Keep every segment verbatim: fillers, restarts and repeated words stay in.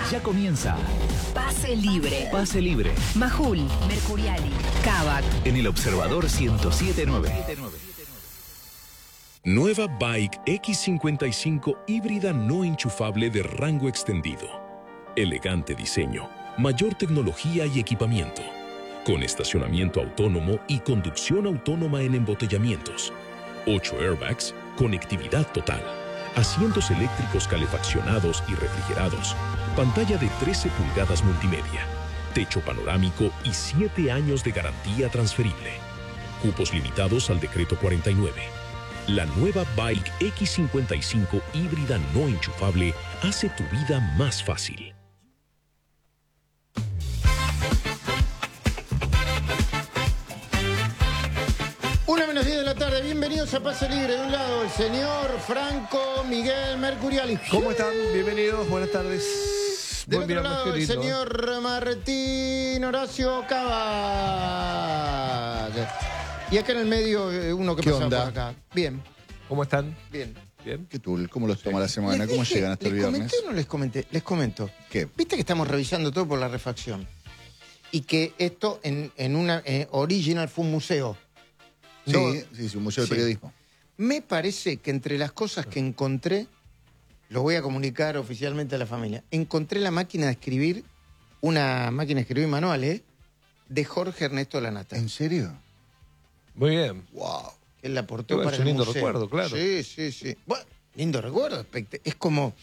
Ya comienza Pase Libre. Pase Libre. Majul, Mercuriali, Kavak. En el Observador ciento siete punto nueve. Nueva Bike X cincuenta y cinco híbrida no enchufable de rango extendido. Elegante diseño, mayor tecnología y equipamiento. Con estacionamiento autónomo y conducción autónoma en embotellamientos. ocho airbags, conectividad total. Asientos eléctricos calefaccionados y refrigerados. Pantalla de trece pulgadas multimedia. Techo panorámico y siete años de garantía transferible. Cupos limitados al decreto cuarenta y nueve. La nueva Bike X cincuenta y cinco híbrida no enchufable hace tu vida más fácil. Una menos diez de la tarde, bienvenidos a Pase Libre. De un lado, el señor Franco Miguel Mercuriali. ¿Cómo están? Bienvenidos, buenas tardes. Del Buen otro viernes, lado, qué el lindo, señor ¿eh? Martín Horacio Kavak. Y acá en el medio, eh, uno que ¿Qué pasa onda? por acá. Bien, ¿Cómo están? bien. ¿Bien? ¿Qué tool? ¿Cómo los toma la semana? Les ¿Cómo dije- llegan hasta el ¿Les viernes? comenté o no les comenté? Les comento. ¿Qué? Viste que estamos revisando todo por la refacción. Y que esto en, en una eh, original fue un museo. Sí, No- sí, sí, un museo Sí. de periodismo. Me parece que entre las cosas que encontré, lo voy a comunicar oficialmente a la familia, encontré la máquina de escribir, una máquina de escribir manual, ¿eh? De Jorge Ernesto Lanata. ¿En serio? Muy bien. Wow. Que él la aportó Bueno, para es el un lindo museo. recuerdo, claro. Sí, sí, sí. Bueno, lindo recuerdo. espect- Es como...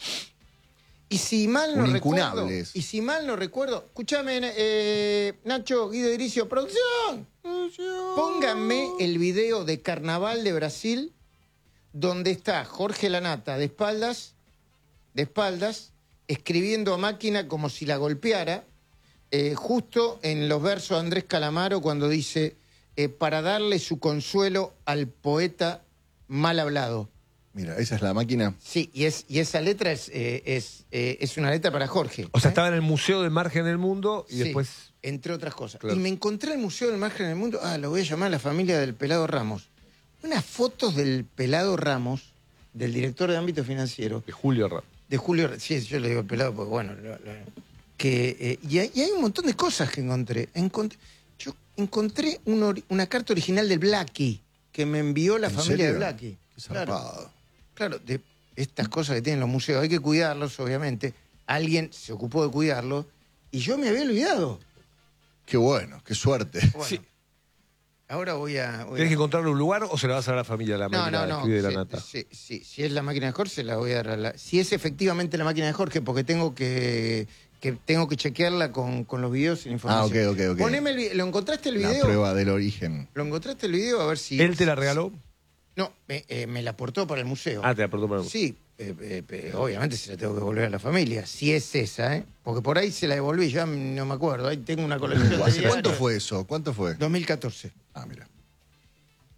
Y si mal no Un recuerdo... incunable es. Y si mal no recuerdo... Escúchame, eh, Nacho, Guido Iricio, producción. Pónganme el video de Carnaval de Brasil donde está Jorge Lanata de espaldas, de espaldas, escribiendo a máquina como si la golpeara, eh, justo en los versos de Andrés Calamaro cuando dice, eh, para darle su consuelo al poeta mal hablado. Mira, esa es la máquina. Sí, y, es, y esa letra es, eh, es, eh, es una letra para Jorge. O sea, ¿eh? estaba en el Museo del Margen del Mundo y Sí, después... entre otras cosas. Claro. Y me encontré en el Museo del Margen del Mundo, ah, lo voy a llamar a la familia del Pelado Ramos. Unas fotos del Pelado Ramos, del director de ámbito financiero, De Julio Ramos. de Julio, sí, yo le digo Pelado porque bueno, lo- lo- que, eh, y, hay, y hay un montón de cosas que encontré. Encont- yo encontré un ori- una carta original del Blackie, que me envió la ¿En familia serio? de Blackie. Qué Claro, zarpado. claro, de estas cosas que tienen los museos, hay que cuidarlos, obviamente. Alguien se ocupó de cuidarlos y yo me había olvidado. Qué bueno, qué suerte. Bueno, Sí. ahora voy a... voy a- ¿Tienes que encontrarle un lugar o se la vas a dar a la familia la No, máquina no, de no. escribir de sí, la nata? sí, sí, si es la máquina de Jorge, se la voy a dar a la... Si es efectivamente la máquina de Jorge, porque tengo que, que tengo que chequearla con, con los videos y la información. Ah, ok, ok, ok. Poneme el vi- ¿Lo encontraste el La video? prueba del origen. ¿Lo encontraste el video? A ver si... ¿Él te la regaló? No, me, eh, me la aportó para el museo. Ah, te la aportó para el museo. Sí, eh, eh, eh, obviamente se la tengo que devolver a la familia, si es esa, ¿eh? Porque por ahí se la devolví, ya no me acuerdo, ahí tengo una colección de ¿Hace diarios. cuánto fue eso? ¿Cuánto fue? dos mil catorce.